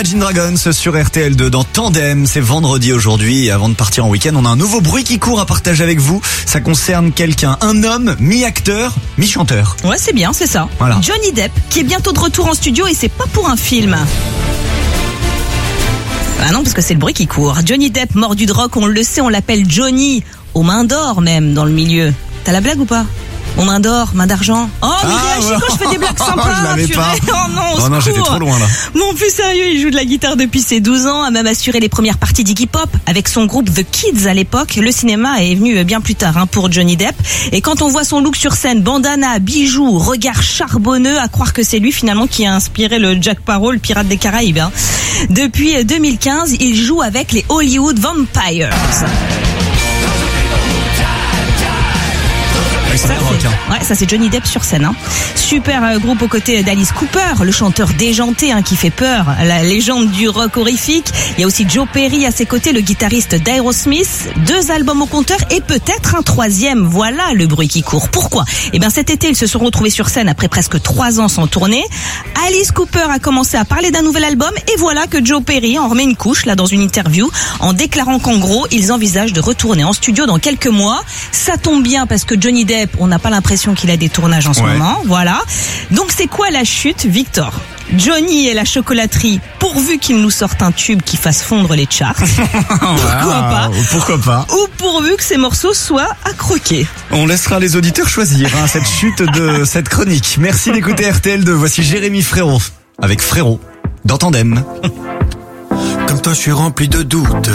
Imagine Dragons sur RTL2 dans Tandem. C'est vendredi aujourd'hui et avant de partir en week-end, on a un nouveau bruit qui court à partager avec vous. Ça concerne quelqu'un, un homme, mi-acteur, mi-chanteur. Ouais, c'est bien, c'est ça. Voilà. Johnny Depp, qui est bientôt de retour en studio et c'est pas pour un film. Ah non, parce que c'est le bruit qui court. Johnny Depp, mordu de rock, on le sait, on l'appelle Johnny, aux mains d'or même dans le milieu. T'as la blague ou pas? Aux mains d'or, mains d'argent. Oh, mais réagis quand je fais des blagues sympas. Je l'avais pas. Oh non, j'étais trop loin là. Bon, plus sérieux, il joue de la guitare depuis ses 12 ans, a même assuré les premières parties d'Iggy Pop avec son groupe The Kids à l'époque. Le cinéma est venu bien plus tard pour Johnny Depp. Et quand on voit son look sur scène, bandana, bijoux, regard charbonneux, à croire que c'est lui finalement qui a inspiré le Jack Sparrow, le pirate des Caraïbes. Depuis 2015, il joue avec les Hollywood Vampires. Ça c'est Johnny Depp sur scène. Super groupe aux côtés d'Alice Cooper, le chanteur déjanté qui fait peur, la légende du rock horrifique. Il y a aussi Joe Perry à ses côtés, le guitariste d'Aerosmith. 2 albums au compteur et peut-être un 3e. Voilà le bruit qui court. Pourquoi ? Cet été, ils se sont retrouvés sur scène après presque 3 ans sans tournée. Alice Cooper a commencé à parler d'un nouvel album et voilà que Joe Perry en remet une couche dans une interview en déclarant qu'en gros, ils envisagent de retourner en studio dans quelques mois. Ça tombe bien parce que Johnny Depp, on n'a pas l'impression qu'il a des tournages en ce moment, voilà. Donc c'est quoi la chute, Victor ? Johnny et la chocolaterie, pourvu qu'il nous sorte un tube qui fasse fondre les charts. Pourquoi pas. Ou pourvu que ces morceaux soient à croquer. On laissera les auditeurs choisir cette chute de cette chronique. Merci d'écouter RTL2. Voici Jérémy Frérot avec Frérot dans Tandem. Comme toi, je suis rempli de doutes.